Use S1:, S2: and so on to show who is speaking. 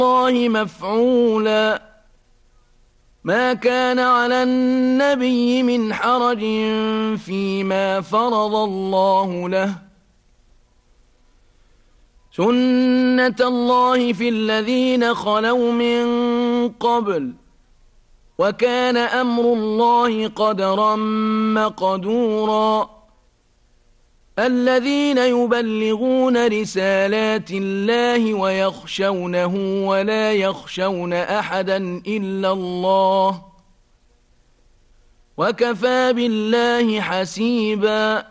S1: الله مفعولا ما كان على النبي من حرج فيما فرض الله له سنة الله في الذين خلوا من قبل وكان أمر الله قدرا مقدورا الذين يبلغون رسالات الله ويخشونه ولا يخشون أحدا إلا الله وكفى بالله حسيبا